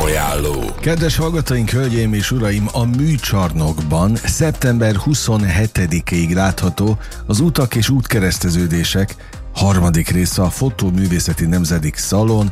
Programajánló. Kedves hallgatóink, hölgyeim és uraim, a Műcsarnokban szeptember 27-ig látható az Utak és útkereszteződések harmadik része, a Fotóművészeti Nemzeti Szalon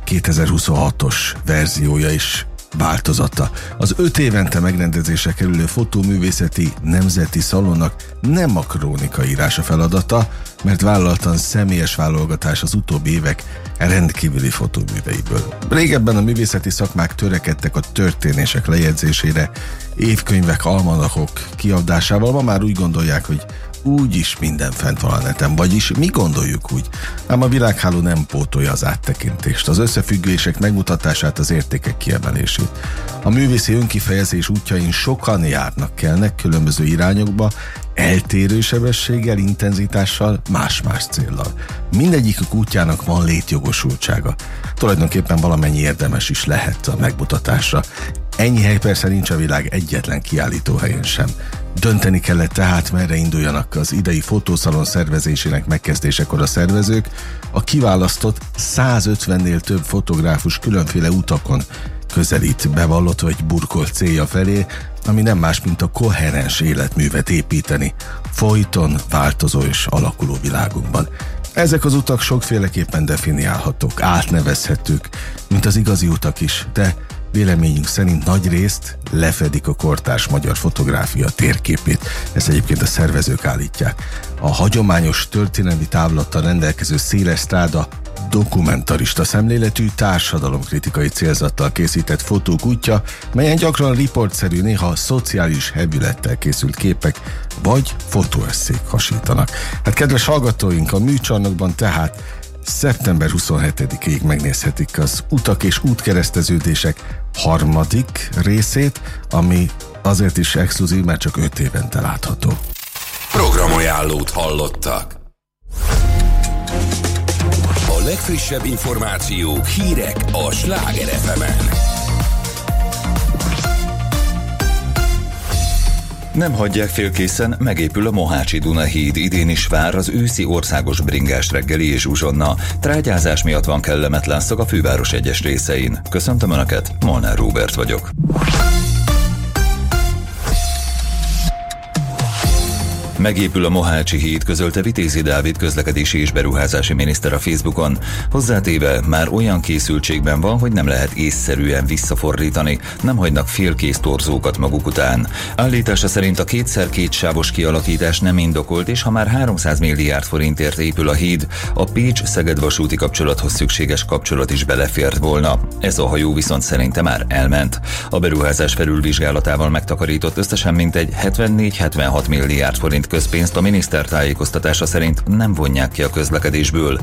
2026-os verziója is változata. Az 5 évente megrendezésre kerülő Fotóművészeti Nemzeti Szalonnak nem a krónikaírás a feladata, mert vállaltan személyes válogatás az utóbbi évek rendkívüli fotóműveiből. Régebben a művészeti szakmák törekedtek a történések lejegyzésére, évkönyvek, almanachok kiadásával, ma már úgy gondolják, hogy úgyis minden fent van a neten, vagyis mi gondoljuk úgy. Ám a világháló nem pótolja az áttekintést, az összefüggések megmutatását, az értékek kiemelését. A művészi önkifejezés útjain sokan járnak, kelnek különböző irányokba, eltérő sebességgel, intenzitással, más-más céllal. Mindegyikük útjának van létjogosultsága. Tulajdonképpen valamennyi érdemes is lehet a megmutatásra. Ennyi hely persze nincs a világ egyetlen kiállítóhelyén sem. Dönteni kellett tehát, merre induljanak az idei fotószalon szervezésének megkezdésekor a szervezők. A kiválasztott 150-nél több fotográfus különféle utakon közelít bevallott vagy burkolt célja felé, ami nem más, mint a koherens életművet építeni folyton változó és alakuló világunkban. Ezek az utak sokféleképpen definiálhatók, átnevezhetők, mint az igazi utak is, de véleményünk szerint nagy részt lefedik a kortárs magyar fotográfia térképét. Ezt egyébként a szervezők állítják. A hagyományos történelmi távlattal rendelkező széles stráda dokumentarista szemléletű, társadalomkritikai célzattal készített fotók útja, melyen gyakran riportszerű, néha szociális hevülettel készült képek vagy fotóesszék hasítanak. Hát kedves hallgatóink, a Műcsarnokban tehát szeptember 27-ig megnézhetik az Utak és útkereszteződések harmadik részét, ami azért is exkluzív, mert csak 5 évente látható. Programajánlót hallottak. A legfrissebb információk, hírek a Sláger FM-en. Nem hagyják félkészen, megépül a Mohácsi-Duna híd. Idén is vár az őszi országos bringás reggeli és uzsonna. Trágyázás miatt van kellemetlen szag a főváros egyes részein. Köszöntöm Önöket, Molnár Róbert vagyok. Megépül a Mohácsi híd, közölte Vitézi Dávid közlekedési és beruházási miniszter a Facebookon. Hozzátéve, már olyan készültségben van, hogy nem lehet észszerűen visszafordítani, nem hagynak félkész torzókat maguk után. Állítása szerint a 2x2 sávos kialakítás nem indokolt, és ha már 300 milliárd forintért épül a híd, a Pécs-Szeged vasúti kapcsolathoz szükséges kapcsolat is belefért volna. Ez a hajó viszont szerinte már elment. A beruházás felülvizsgálatával megtakarított összesen mintegy 74-76 milliárd forint közpénzt a miniszter tájékoztatása szerint nem vonják ki a közlekedésből.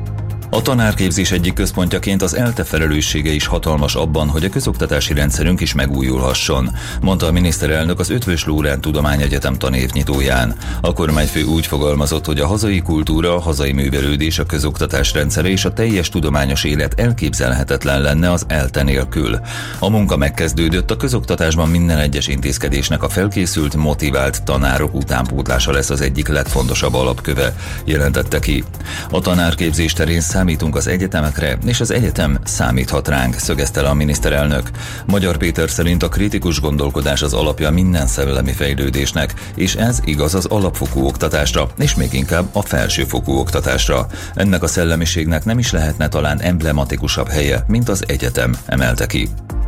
A tanárképzés egyik központjaként az ELTE felelőssége is hatalmas abban, hogy a közoktatási rendszerünk is megújulhasson, mondta a miniszterelnök az Eötvös Loránd Tudományegyetem tanévnyitóján. A kormányfő úgy fogalmazott, hogy a hazai kultúra, a hazai művelődés, a közoktatás rendszere és a teljes tudományos élet elképzelhetetlen lenne az ELTE nélkül. A munka megkezdődött, a közoktatásban minden egyes intézkedésnek a felkészült, motivált tanárok utánpótlása lesz az egyik legfontosabb alapköve, jelentette ki. A tanárképzés terén számítunk az egyetemekre, és az egyetem számíthat ránk, szögezte le a miniszterelnök. Magyar Péter szerint a kritikus gondolkodás az alapja minden szellemi fejlődésnek, és ez igaz az alapfokú oktatásra, és még inkább a felsőfokú oktatásra. Ennek a szellemiségnek nem is lehetne talán emblematikusabb helye, mint az egyetem, emelte ki.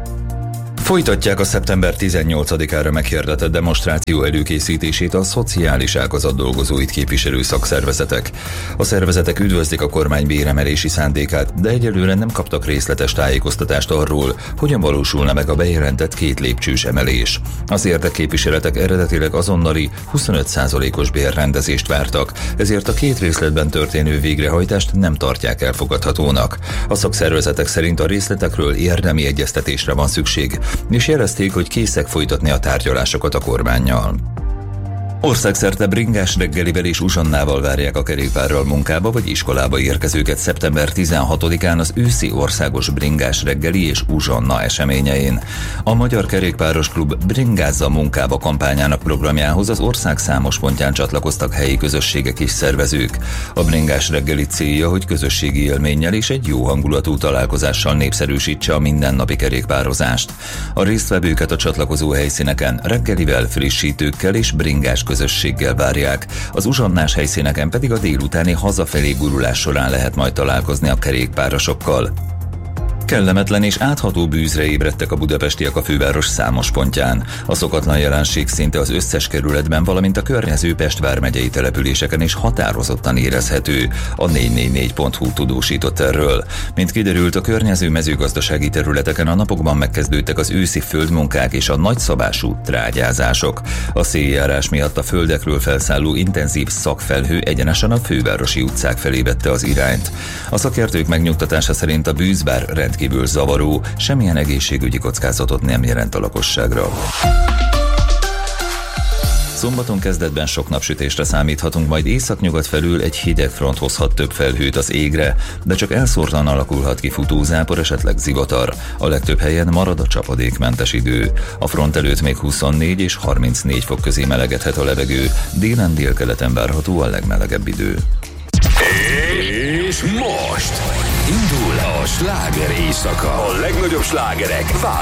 Folytatják a szeptember 18-ára meghirdetett demonstráció előkészítését a szociális ágazat dolgozóit képviselő szakszervezetek. A szervezetek üdvözlik a kormány béremelési szándékát, de egyelőre nem kaptak részletes tájékoztatást arról, hogyan valósulna meg a bejelentett 2 lépcsős emelés. Az érdekképviseletek eredetileg azonnali 25%-os bérrendezést vártak, ezért a 2 részletben történő végrehajtást nem tartják elfogadhatónak. A szakszervezetek szerint a részletekről érdemi egyeztetésre van szükség, és jelezték, hogy készek folytatni a tárgyalásokat a kormánnyal. Országszerte bringás reggelivel és uzsonnával várják a kerékpárral munkába vagy iskolába érkezőket szeptember 16-án az őszi országos bringás reggeli és uzsonna eseményein. A Magyar Kerékpáros Klub Bringázza munkába kampányának programjához az ország számos pontján csatlakoztak helyi közösségek és szervezők. A bringás reggeli célja, hogy közösségi élménnyel és egy jó hangulatú találkozással népszerűsítse a mindennapi kerékpározást. A résztvevőket a csatlakozó helyszíneken reggelivel, frissítőkkel és bringás közösséggel várják. Az uzsonnás helyszíneken pedig a délutáni hazafelé gurulás során lehet majd találkozni a kerékpárosokkal. Kellemetlen és átható bűzre ébredtek a budapestiek a főváros számos pontján. A szokatlan jelenség szinte az összes kerületben, valamint a környező Pest vármegyei településeken is határozottan érezhető. A 444.hu tudósított erről. Mint kiderült, a környező mezőgazdasági területeken a napokban megkezdődtek az őszi földmunkák és a nagyszabású trágyázások. A széljárás miatt a földekről felszálló intenzív szakfelhő egyenesen a fővárosi utcák felé vette az irányt. A szakértők megnyugtatása szerint a bűz bár rendkívül zavaró, semmilyen egészségügyi kockázatot nem jelent a lakosságra. Szombaton kezdetben sok napsütésre számíthatunk, majd északnyugat felül egy hideg front hozhat több felhőt az égre, de csak elszórtan alakulhat ki futózápor, esetleg zivatar. A legtöbb helyen marad a csapadékmentes idő. A front előtt még 24 és 34 fok közé melegedhet a levegő, délen délkeleten várható a legmelegebb idő. És most indul a sláger éjszaka. A legnagyobb slágerek